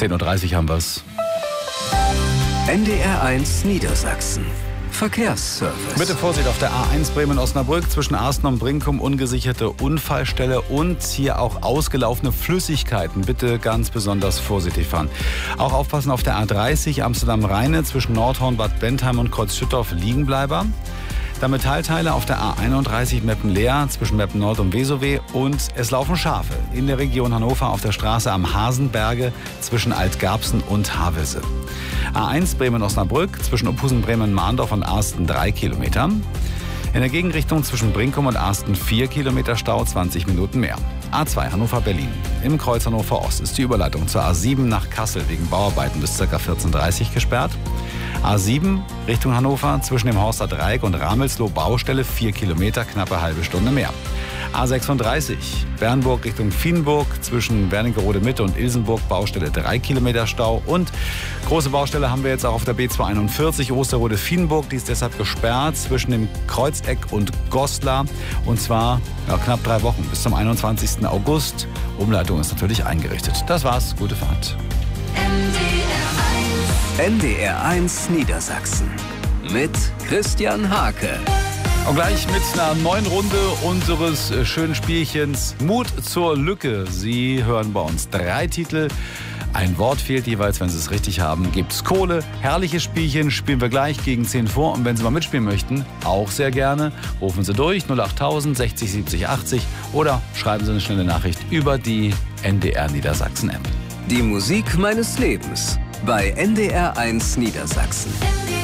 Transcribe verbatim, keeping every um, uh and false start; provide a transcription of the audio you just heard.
zehn Uhr dreißig haben wir es. N D R eins Niedersachsen. Verkehrsservice. Bitte Vorsicht auf der A eins Bremen-Osnabrück zwischen Arsten und Brinkum, ungesicherte Unfallstelle und hier auch ausgelaufene Flüssigkeiten. Bitte ganz besonders vorsichtig fahren. Auch aufpassen auf der A dreißig Amsterdam-Rheine zwischen Nordhorn, Bad Bentheim und Kreuzschüttorf, Liegenbleiber. Dann Metallteile auf der A einunddreißig Meppen-Leer zwischen Meppen-Nord und Wesowe und es laufen Schafe in der Region Hannover auf der Straße am Hasenberge zwischen Altgarbsen und Havelse. A eins Bremen-Osnabrück zwischen Uphusen, Bremen-Mahndorf und Arsten drei Kilometer. In der Gegenrichtung zwischen Brinkum und Arsten vier Kilometer Stau, zwanzig Minuten mehr. A zwei Hannover-Berlin. Im Kreuz Hannover Ost ist die Überleitung zur A sieben nach Kassel wegen Bauarbeiten bis ca. vierzehn Uhr dreißig gesperrt. A sieben Richtung Hannover zwischen dem Horster Dreieck und Ramelsloh Baustelle vier Kilometer, knappe halbe Stunde mehr. A sechsunddreißig Bernburg Richtung Vienburg zwischen Wernigerode Mitte und Ilsenburg Baustelle drei Kilometer Stau und große Baustelle haben wir jetzt auch auf der B zweihunderteinundvierzig Osterode-Vienburg, die ist deshalb gesperrt zwischen dem Kreuzeck und Goslar und zwar ja, knapp drei Wochen bis zum einundzwanzigsten August. Umleitung ist natürlich eingerichtet. Das war's, gute Fahrt. N D R eins Niedersachsen mit Christian Hake. Und gleich mit einer neuen Runde unseres schönen Spielchens Mut zur Lücke. Sie hören bei uns drei Titel. Ein Wort fehlt jeweils, wenn Sie es richtig haben, gibt's Kohle. Herrliches Spielchen spielen wir gleich gegen zehn vor. Und wenn Sie mal mitspielen möchten, auch sehr gerne, rufen Sie durch null achttausend sechzig siebzig achtzig oder schreiben Sie eine schnelle Nachricht über die N D R Niedersachsen App. Die Musik meines Lebens bei N D R eins Niedersachsen.